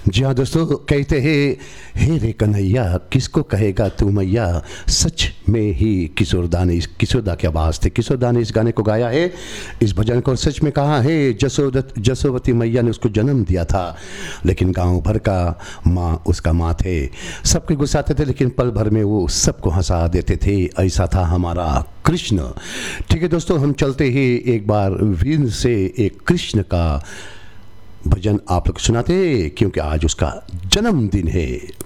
जी हाँ दोस्तों, कहते हैं हे रे कन्हैया किसको कहेगा तू मैया, सच में ही किशोरदा की आवाज़ थी। किशोरदा ने इस गाने को गाया है, इस भजन को सच में कहा है। जसोवती मैया ने उसको जन्म दिया था, लेकिन गांव भर का उसका माँ थे। सबके गुस्साते थे, लेकिन पल भर में वो सबको हंसा देते थे। ऐसा था हमारा कृष्ण। ठीक है दोस्तों, हम चलते ही एक बार वीर से एक कृष्ण का भजन आप लोग सुनाते, क्योंकि आज उसका जन्मदिन है।